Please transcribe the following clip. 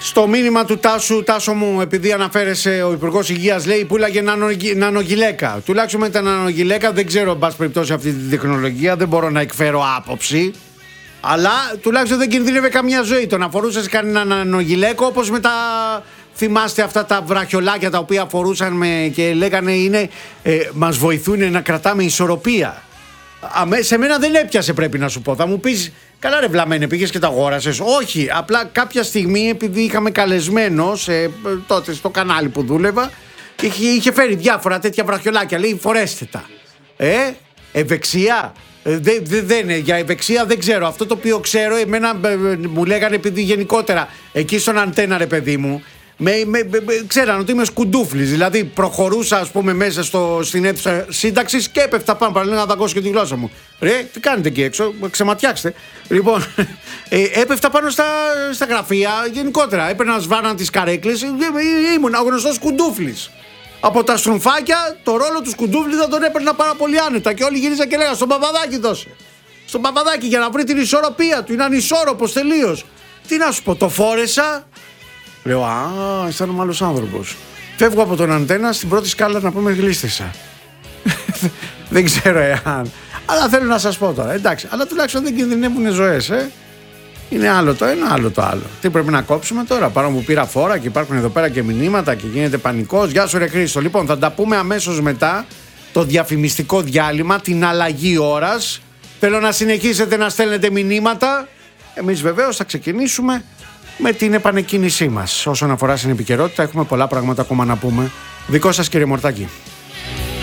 Στο μήνυμα του Τάσο μου, επειδή αναφέρεσαι, ο Υπουργός Υγείας λέει πουλάγε νανογυλαίκα. Τουλάχιστον με τα νανογυλαίκα δεν ξέρω, εν πάση περιπτώσει, αυτή τη τεχνολογία, δεν μπορώ να εκφέρω άποψη. Αλλά τουλάχιστον δεν κινδύνευε καμία ζωή. Το να φορούσες κανένα νανογυλαίκο, όπως με τα. Θυμάστε αυτά τα βραχιολάκια τα οποία φορούσαν και λέγανε μας βοηθούν να κρατάμε ισορροπία. Σε μένα δεν έπιασε, πρέπει να σου πω. Θα μου πεις, καλά ρε βλαμένε, πήγες και τα αγόρασες. Όχι, απλά κάποια στιγμή, επειδή είχαμε καλεσμένο τότε στο κανάλι που δούλευα, είχε φέρει διάφορα τέτοια βραχιολάκια. Λέει φορέστε τα. Ευεξία. Για ευεξία δεν ξέρω. Αυτό το οποίο ξέρω, εμένα μου λέγανε, επειδή γενικότερα εκεί στον Αντένα, ρε παιδί μου, ξέραν ότι είμαι σκουντούφλης. Δηλαδή προχωρούσα, ας πούμε, μέσα στην αίθουσα σύνταξης και έπεφτα πάνω. Παραλίγο να δαγκώσω και τη γλώσσα μου. Ρε, τι κάνετε εκεί έξω, ξεματιάξτε. Λοιπόν, έπεφτα πάνω στα γραφεία γενικότερα. Έπαιρνα σβάνα τις καρέκλες. Ήμουν ο γνωστός σκουντούφλης. Από τα στρουμφάκια, το ρόλο του σκουντούφλη θα τον έπαιρνα πάρα πολύ άνετα. Και όλοι γυρίζαν και λέγανε στον Παπαδάκη δώσε. Στον Παπαδάκη για να βρει την ισορροπία του. Είναι ανισόρροπος τελείως. Τι να σου πω, το φόρεσα. Λέω, αισθάνομαι άλλος άνθρωπος. Φεύγω από τον Αντένα, στην πρώτη σκάλα να πούμε γλίστησα. Δεν ξέρω εάν. Αλλά θέλω να σας πω τώρα, εντάξει. Αλλά τουλάχιστον δεν κινδυνεύουν ζωές, Είναι άλλο το ένα, άλλο το άλλο. Τι πρέπει να κόψουμε τώρα, παρά που πήρα φόρα και υπάρχουν εδώ πέρα και μηνύματα και γίνεται πανικός. Γεια σου ρε Χρήστο. Λοιπόν, θα τα πούμε αμέσως μετά το διαφημιστικό διάλειμμα, την αλλαγή ώρας. Θέλω να συνεχίσετε να στέλνετε μηνύματα. Εμείς βεβαίως θα ξεκινήσουμε με την επανεκκίνησή μας. Όσον αφορά στην επικαιρότητα, έχουμε πολλά πράγματα ακόμα να πούμε. Δικό σας, κύριε Μορτάκη.